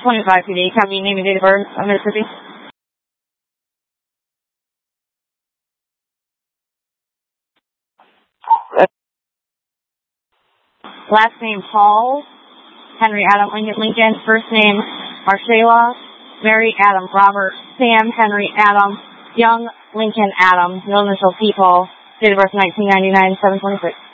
25 PD, copy, name and date of birth of Mississippi. Last name Hall, Henry Adam Lincoln. First name Marshalla, Mary Adam Robert, Sam Henry Adam, Young Lincoln Adam, no initial people. Date of birth 1999, 7/26.